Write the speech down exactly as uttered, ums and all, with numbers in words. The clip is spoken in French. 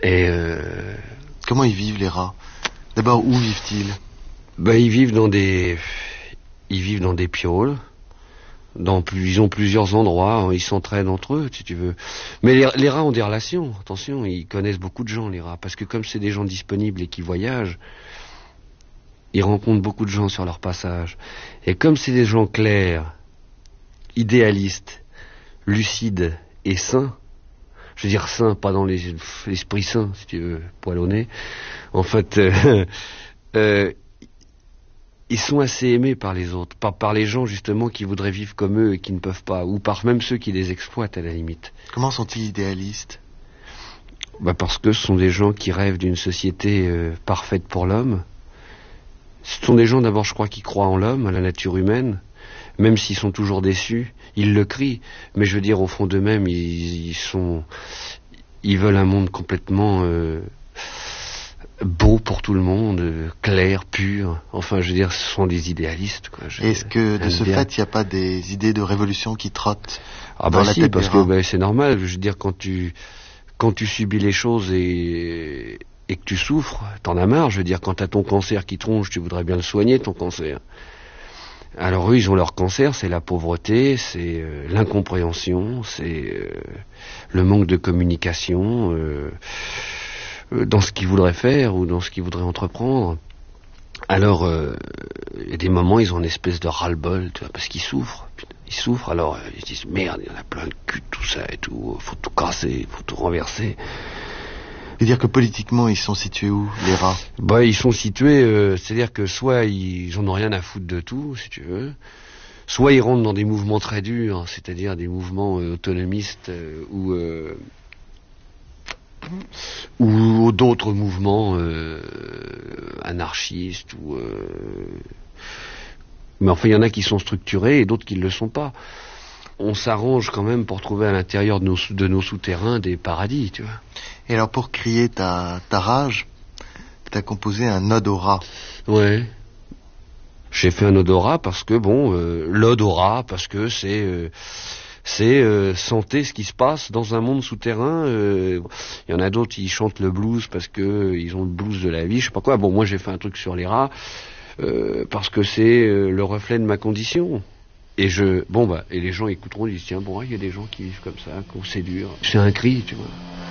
Et euh... comment ils vivent les rats? D'abord, où vivent-ils? Ben, ils vivent dans des, ils vivent dans des piaules. Dans plus, ils ont plusieurs endroits, ils s'entraident entre eux, si tu veux. Mais les, les rats ont des relations, attention, ils connaissent beaucoup de gens, les rats, parce que comme c'est des gens disponibles et qui voyagent, ils rencontrent beaucoup de gens sur leur passage. Et comme c'est des gens clairs, idéalistes, lucides et sains, je veux dire sains, pas dans les, l'esprit sain, si tu veux, poil au nez, en fait, euh, euh, ils sont assez aimés par les autres, par, par les gens justement qui voudraient vivre comme eux et qui ne peuvent pas, ou par même ceux qui les exploitent à la limite. Comment sont-ils idéalistes? Bah parce que ce sont des gens qui rêvent d'une société euh, parfaite pour l'homme. Ce sont des gens d'abord, je crois, qui croient en l'homme, à la nature humaine, même s'ils sont toujours déçus, ils le crient, mais je veux dire au fond d'eux-mêmes, ils, ils sont, ils veulent un monde complètement euh, beau pour tout le monde, euh, clair, pur. Enfin, je veux dire, ce sont des idéalistes, quoi. Je, Est-ce que, de ce bien. fait, il n'y a pas des idées de révolution qui trottent ah dans bah la si, tête parce des que rats? bah, c'est normal. Je veux dire, quand tu, quand tu subis les choses et, et que tu souffres, t'en as marre. Je veux dire, quand t'as ton cancer qui tronche, tu voudrais bien le soigner, ton cancer. Alors eux, ils ont leur cancer, c'est la pauvreté, c'est euh, l'incompréhension, c'est euh, le manque de communication. Euh, dans ce qu'ils voudraient faire ou dans ce qu'ils voudraient entreprendre. Alors, euh, il y a des moments, ils ont une espèce de ras-le-bol, tu vois, parce qu'ils souffrent. Ils souffrent, alors ils se disent, merde, il y en a plein le cul de tout ça et tout, faut tout casser, faut tout renverser. C'est-à-dire que politiquement, ils sont situés où, les rats? Bah, ils sont situés, euh, c'est-à-dire que soit ils en ont rien à foutre de tout, si tu veux, soit ils rentrent dans des mouvements très durs, c'est-à-dire des mouvements euh, autonomistes euh, ou... Euh, ou d'autres mouvements euh, anarchistes ou euh... mais enfin il y en a qui sont structurés et d'autres qui ne le sont pas. On s'arrange quand même pour trouver à l'intérieur de nos, de nos souterrains des paradis, tu vois. Et alors pour crier ta, ta rage, t'as composé un ode au rat. Ouais. J'ai fait un odorat parce que bon, euh, l'odorat parce que c'est euh, c'est euh, sentir ce qui se passe dans un monde souterrain. Il euh, y en a d'autres qui chantent le blues parce que euh, ils ont le blues de la vie, je sais pas quoi. Bon, moi j'ai fait un truc sur les rats euh, parce que c'est euh, le reflet de ma condition. Et je, bon bah, et les gens écouteront, ils disent tiens bon, il y a des gens qui vivent comme ça, qu'on c'est dur. C'est un cri, tu vois.